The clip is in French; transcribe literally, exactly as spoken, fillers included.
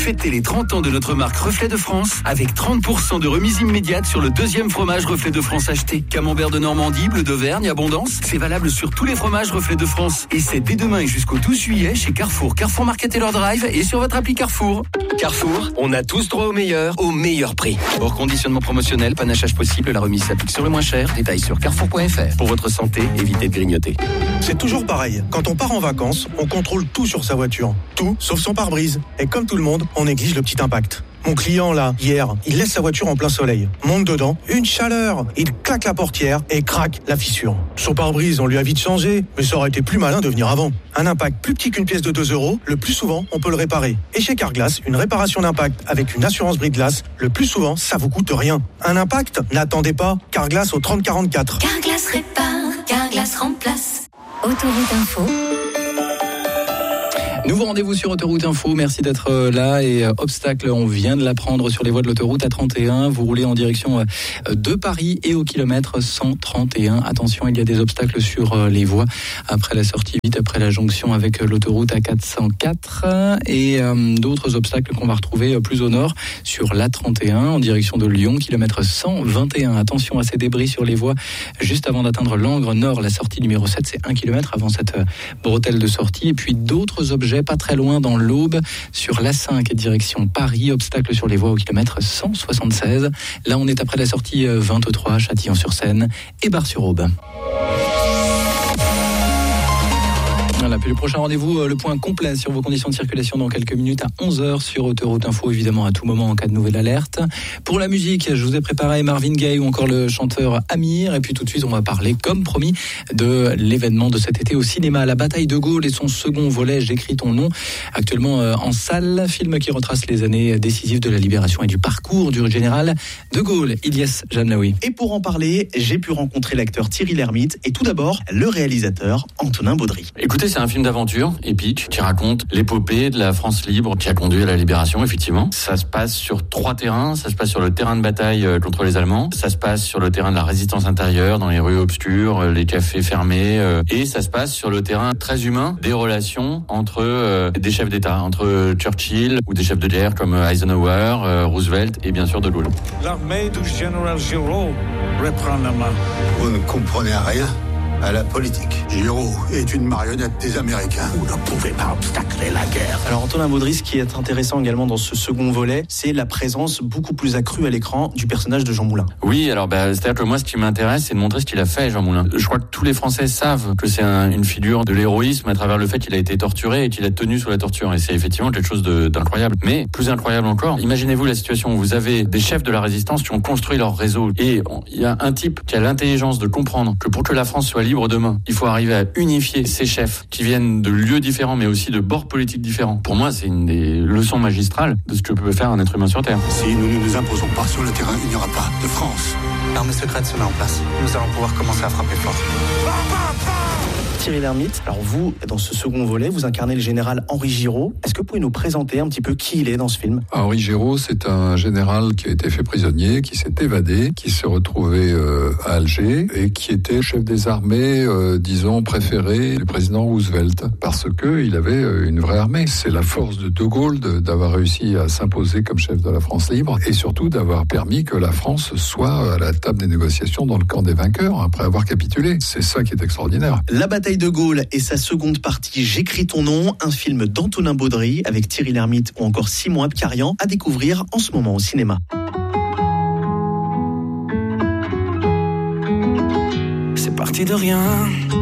Fêtez les trente ans de notre marque Reflet de France avec trente pour cent de remise immédiate sur le deuxième fromage Reflet de France acheté. Camembert de Normandie, bleu d'Auvergne, Abondance. C'est valable sur tous les fromages Reflet de France. Et c'est dès demain et jusqu'au douze juillet chez Carrefour, Carrefour Market Taylor Drive et sur votre appli Carrefour. Carrefour, on a tous droit au meilleur, au meilleur prix. Hors conditionnement promotionnel, panachage possible, la remise s'applique sur le moins cher. Détails sur carrefour point f r. Pour votre santé, évitez de grignoter. C'est toujours pareil. Quand on part en vacances, on contrôle tout sur sa voiture. Tout, sauf son pare-brise. Et comme tout le monde, on néglige le petit impact. Mon client, là, hier, il laisse sa voiture en plein soleil. Monte dedans, une chaleur. Il claque la portière et craque la fissure. Son pare-brise, on lui a vite changé, mais ça aurait été plus malin de venir avant. Un impact plus petit qu'une pièce de deux euros, le plus souvent, on peut le réparer. Et chez Carglass, une réparation d'impact avec une assurance brise-glace, le plus souvent, ça vous coûte rien. Un impact? N'attendez pas. Carglass au trente quarante-quatre. Carglass répare, Carglass remplace. Autoroute Info. Nouveau rendez-vous sur Autoroute Info, merci d'être là. Et euh, obstacle, on vient de l'apprendre sur les voies de l'autoroute A trente et un. Vous roulez en direction euh, de Paris et au kilomètre cent trente et un. Attention, il y a des obstacles sur euh, les voies après la sortie huit, après la jonction avec euh, l'autoroute A quatre cent quatre. Et euh, d'autres obstacles qu'on va retrouver euh, plus au nord sur l'A trente et un en direction de Lyon, kilomètre cent vingt et un. Attention à ces débris sur les voies juste avant d'atteindre l'Angre Nord. La sortie numéro sept, c'est un kilomètre avant cette euh, bretelle de sortie. Et puis d'autres objets pas très loin dans l'Aube, sur l'A cinq direction Paris, obstacle sur les voies au kilomètre cent soixante-seize. Là, on est après la sortie vingt-trois, Châtillon-sur-Seine et Bar-sur-Aube. Voilà, puis le prochain rendez-vous, le point complet sur vos conditions de circulation dans quelques minutes à onze heures sur Autoroute Info, évidemment à tout moment en cas de nouvelle alerte. Pour la musique, je vous ai préparé Marvin Gaye ou encore le chanteur Amir. Et puis tout de suite, on va parler, comme promis, de l'événement de cet été au cinéma, La Bataille de Gaulle et son second volet, J'écris ton nom, actuellement en salle. Film qui retrace les années décisives de la libération et du parcours du général de Gaulle, Ilyes Jamlaoui. Et pour en parler, j'ai pu rencontrer l'acteur Thierry Lhermitte et tout d'abord, le réalisateur Antonin Baudry. Écoutez, c'est un film d'aventure épique qui raconte l'épopée de la France libre qui a conduit à la libération, effectivement. Ça se passe sur trois terrains. Ça se passe sur le terrain de bataille contre les Allemands. Ça se passe sur le terrain de la résistance intérieure, dans les rues obscures, les cafés fermés. Et ça se passe sur le terrain très humain des relations entre des chefs d'État, entre Churchill ou des chefs de guerre comme Eisenhower, Roosevelt et bien sûr de Gaulle. L'armée du général Giraud reprend la main. Vous ne comprenez rien à la politique. Giraud est une marionnette des Américains. Vous ne pouvez pas obstacler la guerre. Alors Antonin Baudry, ce qui est intéressant également dans ce second volet, c'est la présence beaucoup plus accrue à l'écran du personnage de Jean Moulin. Oui, alors bah, c'est-à-dire que moi ce qui m'intéresse, c'est de montrer ce qu'il a fait, Jean Moulin. Je crois que tous les Français savent que c'est un, une figure de l'héroïsme à travers le fait qu'il a été torturé et qu'il a tenu sous la torture. Et c'est effectivement quelque chose de, d'incroyable. Mais plus incroyable encore, imaginez-vous la situation où vous avez des chefs de la résistance qui ont construit leur réseau. Et il y a un type qui a l'intelligence de comprendre que pour que la France soit libre demain, il faut arriver à unifier ces chefs qui viennent de lieux différents mais aussi de bords politiques différents. Pour moi, c'est une des leçons magistrales de ce que peut faire un être humain sur Terre. Si nous ne nous imposons pas sur le terrain, il n'y aura pas de France. L'armée secrète se met en place. Nous allons pouvoir commencer à frapper fort. Thierry Lhermitte, alors vous, dans ce second volet, vous incarnez le général Henri Giraud. Est-ce que vous pouvez nous présenter un petit peu qui il est dans ce film ? Henri Giraud, c'est un général qui a été fait prisonnier, qui s'est évadé, qui s'est retrouvé euh, à Alger et qui était chef des armées, euh, disons, préféré du président Roosevelt, parce qu'il avait une vraie armée. C'est la force de De Gaulle de, d'avoir réussi à s'imposer comme chef de la France libre et surtout d'avoir permis que la France soit à la table des négociations dans le camp des vainqueurs après avoir capitulé. C'est ça qui est extraordinaire. La bataille de Gaulle et sa seconde partie, J'écris ton nom, un film d'Antonin Baudry avec Thierry Lhermitte ou encore Simon Abkarian à découvrir en ce moment au cinéma. C'est parti de rien.